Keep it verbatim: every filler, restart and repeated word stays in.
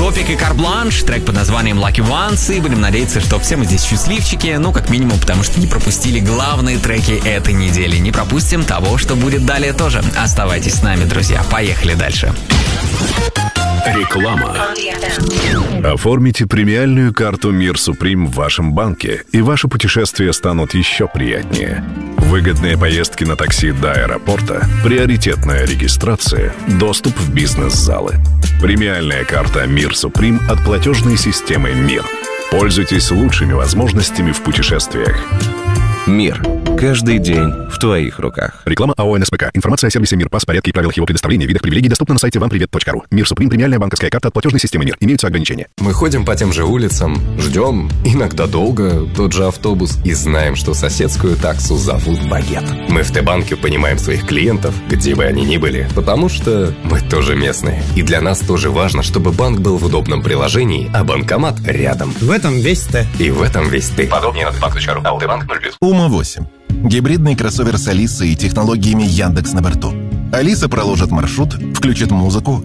Топик и Карбланш, трек под названием Lucky Ones, и будем надеяться, что все мы здесь счастливчики, ну, как минимум, потому что не пропустили главные треки этой недели. Не пропустим того, что будет далее тоже. Оставайтесь с нами, друзья. Поехали дальше. Реклама. Оформите премиальную карту Мир Суприм в вашем банке, и ваши путешествия станут еще приятнее. Выгодные поездки на такси до аэропорта, приоритетная регистрация, доступ в бизнес-залы. Премиальная карта Мир Суприм от платежной системы Мир. Пользуйтесь лучшими возможностями в путешествиях. Мир. Каждый день в твоих руках. Реклама АО НСПК. Информация о сервисе Мир, пас, порядке и правилах его предоставления, видах привилегий доступна на сайте вам привет точка ру. Мир Суприм, премиальная банковская карта от платежной системы Мир. Имеются ограничения. Мы ходим по тем же улицам, ждем, иногда долго, тот же автобус, и знаем, что соседскую таксу зовут Багет. Мы в Т-банке понимаем своих клиентов, где бы они ни были, потому что мы тоже местные. И для нас тоже важно, чтобы банк был в удобном приложении, а банкомат рядом. В этом весь Т. И в этом весь ты. Подробнее на т банк точка ру. АО Т-банк ноль плюс. Ума восемь. Гибридный кроссовер с Алисой и технологиями Яндекс на борту. Алиса проложит маршрут, включит музыку,